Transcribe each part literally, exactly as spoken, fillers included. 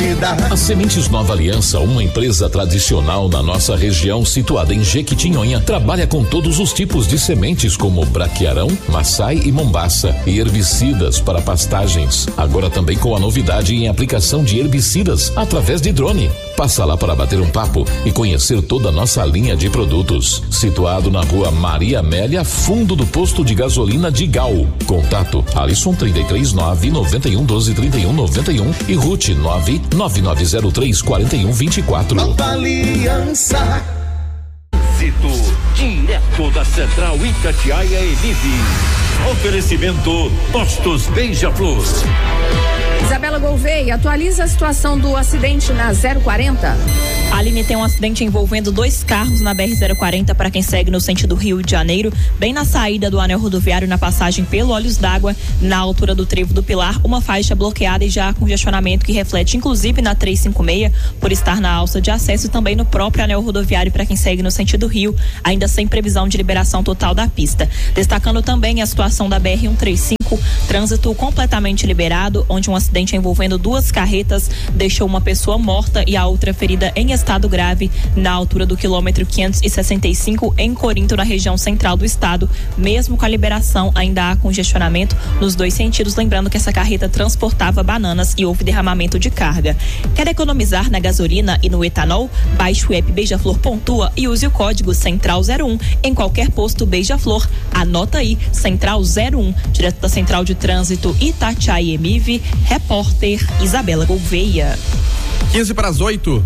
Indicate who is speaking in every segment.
Speaker 1: garantida.
Speaker 2: A Sementes Nova Aliança, uma empresa tradicional na nossa região, situada em Jequitinhonha, trabalha com todos os tipos de sementes como braquiarão, maçai e mombaça e herbicidas para pastagens. Agora também com a novidade em aplicação de herbicidas através de drone. Passa lá para bater um papo e conhecer toda a nossa linha de produtos. Situado na rua Maria Amélia, fundo do posto de gasolina de Gal. Contato Alisson trinta e três nove noventa e um doze trinta e um noventa e um e Ruth nove nove nove zero três quatro um dois quatro.
Speaker 1: Nova Aliança.
Speaker 3: Trânsito, direto da Central Itatiaia e Vive. Oferecimento Postos Beija-Flor.
Speaker 4: Isabela Gouveia, atualiza a situação do acidente na zero quarenta.
Speaker 5: Aline, tem um acidente envolvendo dois carros na B R zero quarenta para quem segue no sentido Rio de Janeiro, bem na saída do anel rodoviário na passagem pelo Olhos d'Água, na altura do Trevo do Pilar, uma faixa bloqueada e já há congestionamento que reflete inclusive na trezentos e cinquenta e seis por estar na alça de acesso e também no próprio anel rodoviário para quem segue no sentido Rio, ainda sem previsão de liberação total da pista. Destacando também a situação da B R cento e trinta e cinco, trânsito completamente liberado, onde um acidente envolvendo duas carretas deixou uma pessoa morta e a outra ferida em estado grave na altura do quilômetro quinhentos e sessenta e cinco em Corinto, na região central do estado. Mesmo com a liberação, ainda há congestionamento nos dois sentidos, lembrando que essa carreta transportava bananas e houve derramamento de carga. Quer economizar na gasolina e no etanol? Baixe o app Beija-Flor Pontua e use o código Central zero um em qualquer posto Beija-Flor. Anota aí, Central zero um, direto da Central de Trânsito Itatiaia e Emive, repórter Isabela Gouveia.
Speaker 6: quinze para as oito.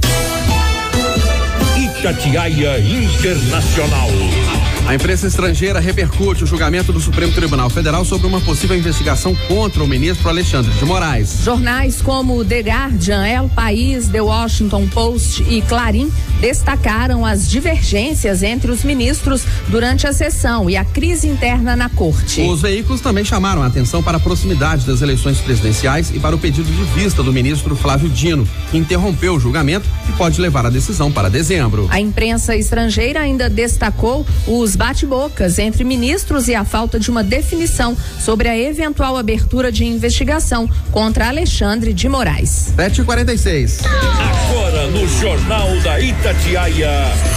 Speaker 3: Itatiaia Internacional.
Speaker 6: A imprensa estrangeira repercute o julgamento do Supremo Tribunal Federal sobre uma possível investigação contra o ministro Alexandre de Moraes.
Speaker 4: Jornais como The Guardian, El País, The Washington Post e Clarim destacaram as divergências entre os ministros durante a sessão e a crise interna na corte.
Speaker 6: Os veículos também chamaram a atenção para a proximidade das eleições presidenciais e para o pedido de vista do ministro Flávio Dino, que interrompeu o julgamento e pode levar a decisão para dezembro.
Speaker 4: A imprensa estrangeira ainda destacou os bate-bocas entre ministros e a falta de uma definição sobre a eventual abertura de investigação contra Alexandre de Moraes.
Speaker 6: sete e quarenta e seis.
Speaker 3: Agora no Jornal da Itatiaia,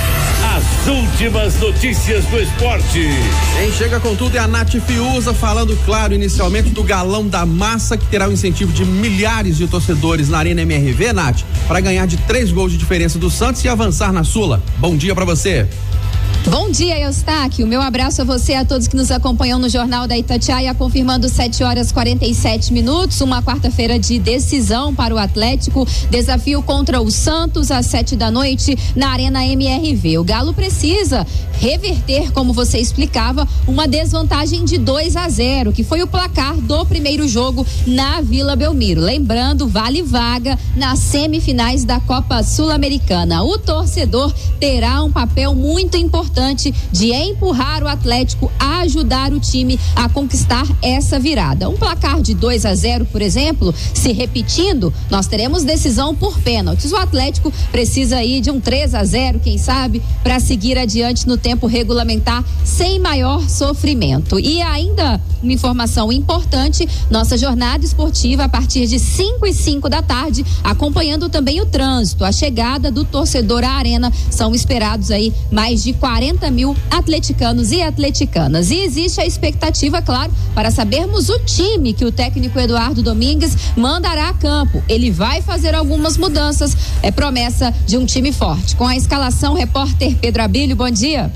Speaker 3: as últimas notícias do esporte.
Speaker 6: Quem chega com tudo é a Nath Fiuza, falando, claro, inicialmente do Galão da Massa, que terá um incentivo de milhares de torcedores na Arena M R V, Nath, para ganhar de três gols de diferença do Santos e avançar na Sula. Bom dia para você.
Speaker 7: Bom dia, Eustáquio. Meu abraço a você e a todos que nos acompanham no Jornal da Itatiaia, confirmando sete horas e quarenta e sete minutos, uma quarta-feira de decisão para o Atlético, desafio contra o Santos às sete da noite na Arena M R V. O Galo precisa reverter, como você explicava, uma desvantagem de dois a zero, que foi o placar do primeiro jogo na Vila Belmiro. Lembrando, vale vaga nas semifinais da Copa Sul-Americana. O torcedor terá um papel muito importante de empurrar o Atlético a ajudar o time a conquistar essa virada. Um placar de dois a zero, por exemplo, se repetindo, nós teremos decisão por pênaltis. O Atlético precisa aí de um três a zero, quem sabe, para seguir adiante no tempo regulamentar sem maior sofrimento. E ainda uma informação importante, nossa jornada esportiva a partir de cinco e cinco da tarde, acompanhando também o trânsito. A chegada do torcedor à arena, são esperados aí mais de quarenta mil atleticanos e atleticanas. E existe a expectativa, claro, para sabermos o time que o técnico Eduardo Domingues mandará a campo. Ele vai fazer algumas mudanças, é promessa de um time forte. Com a escalação, repórter Pedro Abílio, bom dia.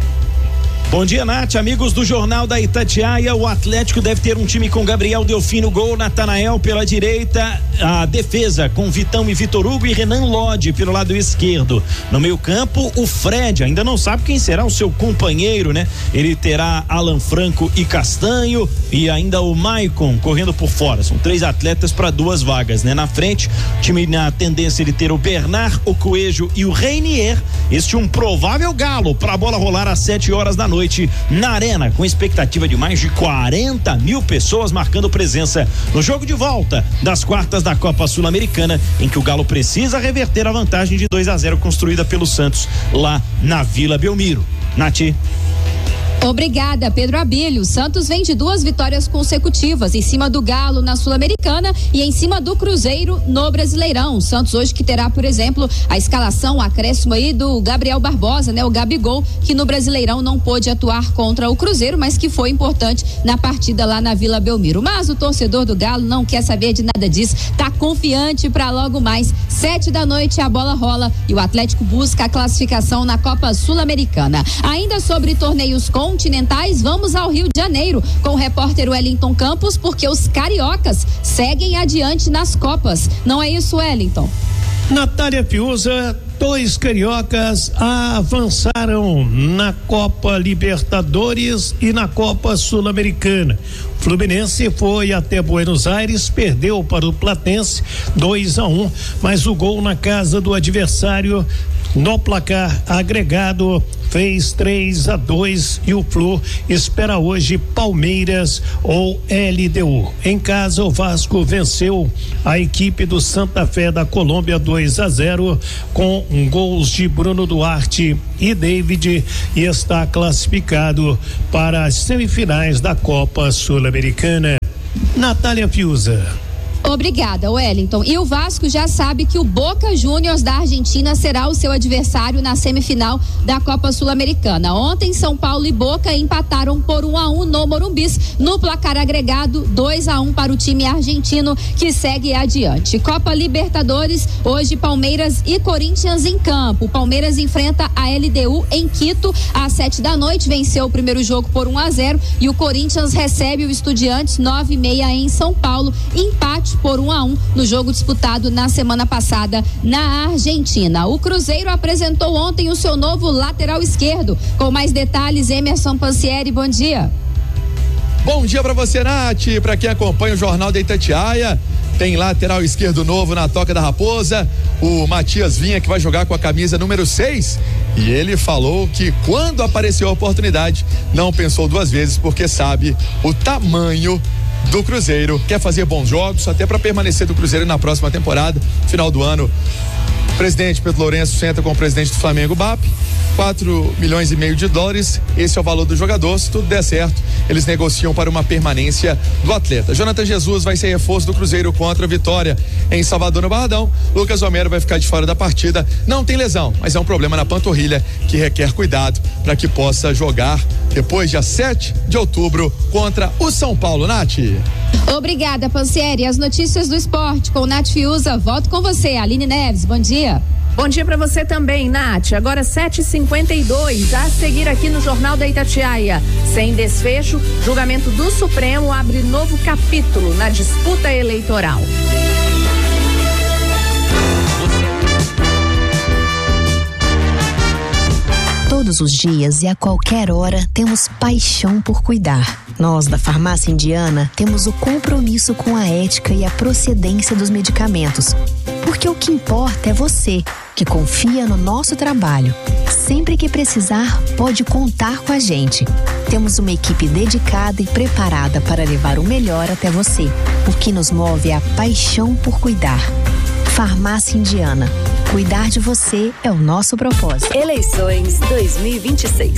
Speaker 8: Bom dia, Nath, amigos do Jornal da Itatiaia. O Atlético deve ter um time com Gabriel Delfim no gol, Natanael pela direita, a defesa com Vitão e Vitor Hugo e Renan Lodge pelo lado esquerdo. No meio campo, o Fred ainda não sabe quem será o seu companheiro, né? Ele terá Alan Franco e Castanho e ainda o Maicon correndo por fora. São três atletas para duas vagas, né? Na frente, o time na tendência de ter o Bernard, o Coelho e o Reinier. Este um provável galo para a bola rolar às sete horas da noite na Arena, com expectativa de mais de quarenta mil pessoas marcando presença no jogo de volta das quartas da Copa Sul-Americana, em que o Galo precisa reverter a vantagem de dois a zero construída pelo Santos lá na Vila Belmiro. Nath.
Speaker 7: Obrigada, Pedro Abílio. O Santos vem de duas vitórias consecutivas, em cima do Galo na Sul-Americana e em cima do Cruzeiro no Brasileirão. O Santos hoje que terá, por exemplo, a escalação, o acréscimo aí do Gabriel Barbosa, né? O Gabigol, que no Brasileirão não pôde atuar contra o Cruzeiro, mas que foi importante na partida lá na Vila Belmiro. Mas o torcedor do Galo não quer saber de nada disso, tá confiante para logo mais. Sete da noite a bola rola e o Atlético busca a classificação na Copa Sul-Americana. Ainda sobre torneios continentais, vamos ao Rio de Janeiro com o repórter Wellington Campos, porque os cariocas seguem adiante nas Copas. Não é isso, Wellington?
Speaker 9: Natália Fiuza, dois cariocas avançaram na Copa Libertadores e na Copa Sul-Americana. Fluminense foi até Buenos Aires, perdeu para o Platense dois a um, mas o gol na casa do adversário no placar agregado fez três a dois e o Flu espera hoje Palmeiras ou L D U. Em casa, o Vasco venceu a equipe do Santa Fé da Colômbia dois a zero com um gols de Bruno Duarte e David e está classificado para as semifinais da Copa Sul-Americana. Natália Fiuza.
Speaker 7: Obrigada, Wellington. E o Vasco já sabe que o Boca Juniors da Argentina será o seu adversário na semifinal da Copa Sul-Americana. Ontem, São Paulo e Boca empataram por um a um no Morumbis, no placar agregado dois a um para o time argentino, que segue adiante. Copa Libertadores, hoje Palmeiras e Corinthians em campo. O Palmeiras enfrenta a L D U em Quito às sete da noite, venceu o primeiro jogo por um a zero e o Corinthians recebe o Estudiantes nove e meia em São Paulo, empate por um a um no jogo disputado na semana passada na Argentina. O Cruzeiro apresentou ontem o seu novo lateral esquerdo. Com mais detalhes, Emerson Pansieri, bom dia.
Speaker 10: Bom dia para você, Nath, para quem acompanha o Jornal da Itatiaia. Tem lateral esquerdo novo na Toca da Raposa, o Matias Vinha, que vai jogar com a camisa número seis, e ele falou que quando apareceu a oportunidade não pensou duas vezes, porque sabe o tamanho do Cruzeiro, quer fazer bons jogos até para permanecer do Cruzeiro na próxima temporada. Final do ano, o presidente Pedro Lourenço senta com o presidente do Flamengo, B A P, quatro milhões e meio de dólares, esse é o valor do jogador. Se tudo der certo, eles negociam para uma permanência do atleta. Jonathan Jesus vai ser reforço do Cruzeiro contra a Vitória em Salvador, no Barradão. Lucas Homero vai ficar de fora da partida, não tem lesão, mas é um problema na panturrilha que requer cuidado para que possa jogar depois, dia sete de outubro, contra o São Paulo. Nath.
Speaker 7: Obrigada, Pansieri. As notícias do esporte com Nath Fiuza. Volto com você, Aline Neves. Bom dia.
Speaker 4: Bom dia para você também, Nath. Agora sete e cinquenta e dois, a seguir aqui no Jornal da Itatiaia. Sem desfecho, julgamento do Supremo abre novo capítulo na disputa eleitoral.
Speaker 11: Todos os dias e a qualquer hora temos paixão por cuidar. Nós, da Farmácia Indiana, temos o compromisso com a ética e a procedência dos medicamentos. Porque o que importa é você, que confia no nosso trabalho. Sempre que precisar, pode contar com a gente. Temos uma equipe dedicada e preparada para levar o melhor até você. O que nos move é a paixão por cuidar. Farmácia Indiana. Cuidar de você é o nosso propósito.
Speaker 12: Eleições dois mil e vinte e seis.